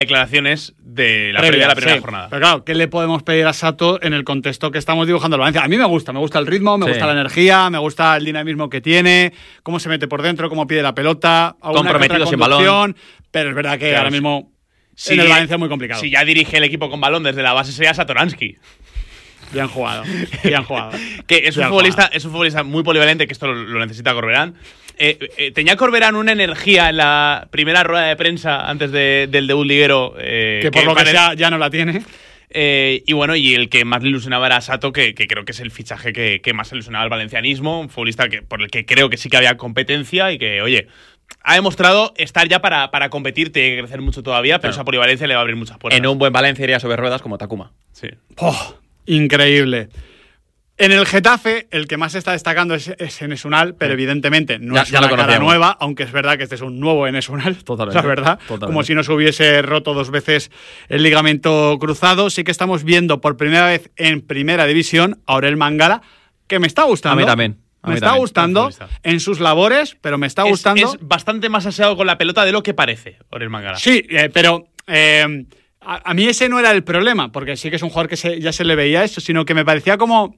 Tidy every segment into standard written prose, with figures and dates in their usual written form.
declaraciones de la previa de la primera jornada. Pero claro, ¿qué le podemos pedir a Sato en el contexto que estamos dibujando el Valencia? A mí me gusta el ritmo, me gusta la energía, me gusta el dinamismo que tiene, cómo se mete por dentro, cómo pide la pelota, comprometido sin balón. Pero es verdad que ahora mismo en el Valencia es muy complicado. Si ya dirige el equipo con balón desde la base sería Satoransky. Bien jugado. Que es un futbolista muy polivalente, que esto lo necesita Corberán. Tenía Corberán una energía en la primera rueda de prensa antes del debut liguero. Que por lo que sea ya no la tiene. Y el que más le ilusionaba era Sato, que creo que es el fichaje que más ilusionaba al valencianismo. Un futbolista por el que creo que sí que había competencia y que, oye, ha demostrado estar ya para competir. Tiene que crecer mucho todavía, pero esa polivalencia le va a abrir muchas puertas. En un buen Valencia iría sobre ruedas como Takuma. Sí. Increíble. En el Getafe, el que más está destacando es Enes Unal, pero evidentemente no es una cara nueva, aunque es verdad que este es un nuevo Enes Unal. Totalmente. La verdad, como si no se hubiese roto 2 veces el ligamento cruzado. Sí que estamos viendo por primera vez en Primera División a Aurel Mangala, que me está gustando. A mí también. Me está gustando en sus labores, pero me está gustando. Es bastante más aseado con la pelota de lo que parece, Aurel Mangala. Sí, pero a mí ese no era el problema, porque sí que es un jugador que ya se le veía eso, sino que me parecía como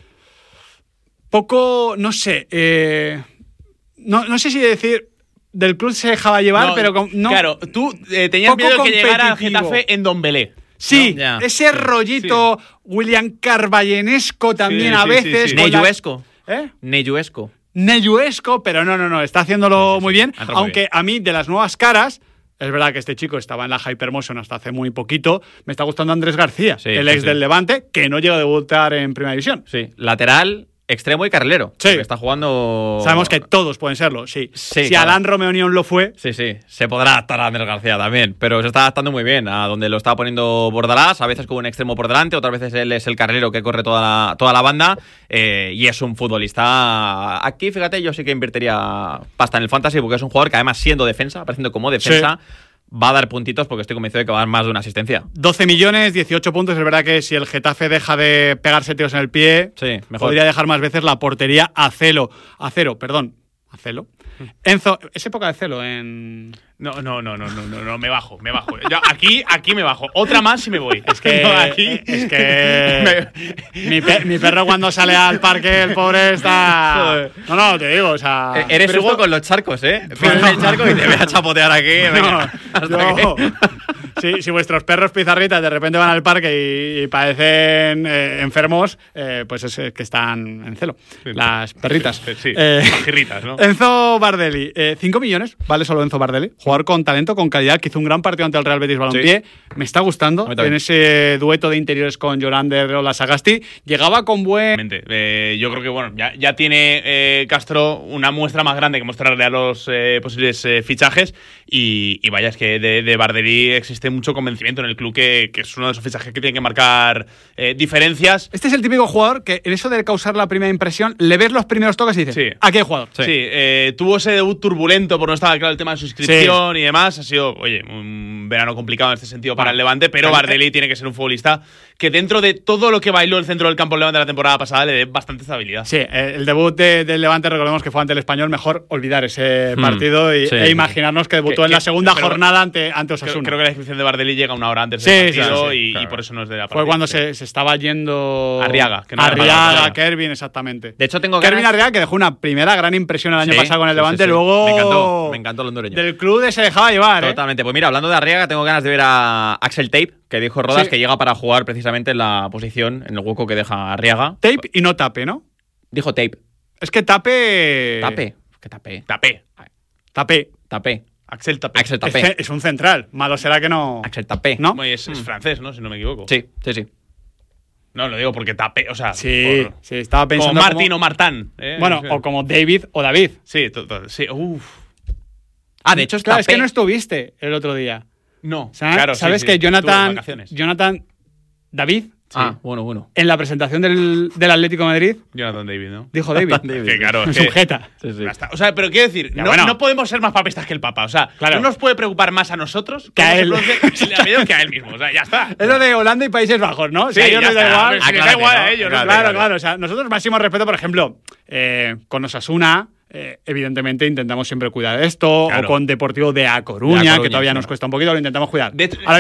poco, no sé, no sé si decir del club se dejaba llevar, pero no. Claro, tú tenías miedo de que llegara al Getafe en Dombelé. Sí, ¿no? Ese rollito William Carballenesco también a veces. Sí. Neyuesco. Neyuesco, pero no, está haciéndolo muy bien. Aunque a mí, de las nuevas caras, es verdad que este chico estaba en la Hypermotion hasta hace muy poquito, me está gustando Andrés García, el ex del Levante, que no llega a debutar en Primera División. Sí, lateral, extremo y carrilero. Sí. Está jugando. Sabemos que todos pueden serlo, sí. Si claro. Adán Romeonion lo fue. Sí. Se podrá adaptar a Andrés García también. Pero se está adaptando muy bien a donde lo estaba poniendo Bordalás. A veces con un extremo por delante, otras veces él es el carrilero que corre toda la banda. Y es un futbolista. Aquí, fíjate, yo sí que invertiría pasta en el fantasy porque es un jugador que, además, siendo defensa, apareciendo como defensa. Sí. Va a dar puntitos porque estoy convencido de que va a dar más de una asistencia. 12 millones, 18 puntos. Es verdad que si el Getafe deja de pegarse tiros en el pie, podría dejar más veces la portería a cero. Enzo, ¿es época de celo en...? No, me bajo. Yo aquí me bajo. Otra más y me voy. Es que mi perro cuando sale al parque, el pobre está... No, te digo, o sea... Eres Hugo con los charcos, ¿eh? Pisas el charco y te voy a chapotear aquí. Si vuestros perros pizarritas de repente van al parque y parecen enfermos, pues es que están en celo. Sí, las perritas. Sí, pajirritas, ¿no? Enzo Bardelli, 5 millones, vale solo Enzo Bardelli. Jugador con talento, con calidad, que hizo un gran partido ante el Real Betis Balompié. Sí. Me está gustando en ese dueto de interiores con Llorander o la Sagasti. Llegaba con buen... Yo creo que bueno, ya tiene Castro una muestra más grande que mostrarle a los posibles fichajes. Y vaya, es que de Bardelli existe mucho convencimiento en el club que es uno de esos fichajes que tiene que marcar diferencias. Este es el típico jugador que en eso de causar la primera impresión, le ves los primeros toques y dices, aquí hay jugador. Sí, tuvo ese debut turbulento por no estar claro el tema de su inscripción y demás. Ha sido, un verano complicado en este sentido para el Levante, pero Bardelli tiene que ser un futbolista que dentro de todo lo que bailó el centro del campo del Levante la temporada pasada le dé bastante estabilidad. Sí, el debut del Levante, recordemos que fue ante el Español, mejor olvidar ese partido e imaginarnos que debutó en la segunda jornada ante Osasuna. Creo que la descripción de Bardelli llega una hora antes del partido y por eso no es de la partida. Fue cuando se estaba yendo Arriaga, Kervin, exactamente. De hecho, tengo Kervin Arriaga, que dejó una primera gran impresión el año pasado con el Levante, luego me encantó el hondureño. Del club se dejaba llevar. Totalmente. Pues mira, hablando de Arriaga, tengo ganas de ver a Axel Tape, que dijo Rodas que llega para jugar precisamente en la posición, en el hueco que deja Arriaga. Tape y no Tape, ¿no? Dijo Tape. Es que Tape. Axel Tapé. Es un central. Malo será que no. Axel Tapé. ¿No? Es francés, ¿no? Si no me equivoco. Sí. No, lo digo porque Tapé, o sea... Sí, estaba pensando... Como Martín o Martán. Bueno, o como David o David. Sí, sí. De hecho es Tapé. Es que no estuviste el otro día. No, claro. ¿Sabes que Jonathan David... Sí. Bueno. En la presentación del Atlético de Madrid... Jonathan David, ¿no? Dijo David. Que claro, sujeta. Sí. O sea, pero quiero decir, no podemos ser más papistas que el Papa. O sea, no nos puede preocupar más a nosotros que a él. Que a él mismo. O sea, ya está. Es lo de Holanda y Países Bajos, ¿no? Sí, a ellos les da igual. Les da igual a ellos. Claro. O sea, nosotros máximo respeto, por ejemplo, con Osasuna... evidentemente intentamos siempre cuidar de esto, o con Deportivo de A Coruña, que todavía nos cuesta un poquito, lo intentamos cuidar.